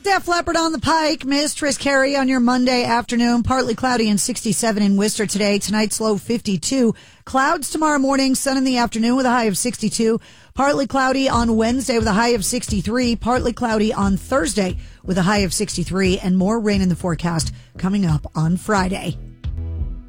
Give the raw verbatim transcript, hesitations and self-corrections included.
Def Leppard on the Pike, Mistress Carrie on your Monday afternoon. Partly cloudy and sixty-seven in Worcester today. Tonight's low fifty-two. Clouds tomorrow morning, sun in the afternoon with a high of sixty-two. Partly cloudy on Wednesday with a high of sixty-three. Partly cloudy on Thursday with a high of sixty-three. And more rain in the forecast coming up on Friday.